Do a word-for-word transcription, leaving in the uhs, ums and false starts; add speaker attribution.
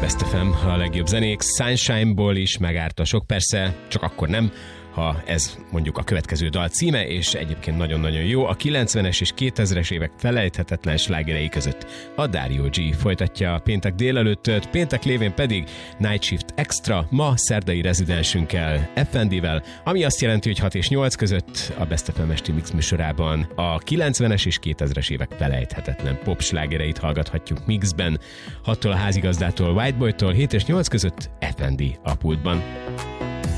Speaker 1: Best ef em, a legjobb zenék, Sunshine-ból is megárta sok, persze, csak akkor nem, ha ez mondjuk a következő dal címe, és egyébként nagyon-nagyon jó. A kilencvenes és kétezres évek felejthetetlen slágerei között a Dario G folytatja a péntek délelőttöt, péntek lévén pedig Night Shift Extra, ma szerdai rezidensünkkel, ef en dé-vel, ami azt jelenti, hogy hat és nyolc között a Best ef em esti mix műsorában a kilencvenes és kétezres évek felejthetetlen pop slágereit hallgathatjuk mixben, hattól a házigazdától, Whiteboytól, hét és nyolc között ef en dé a pultban.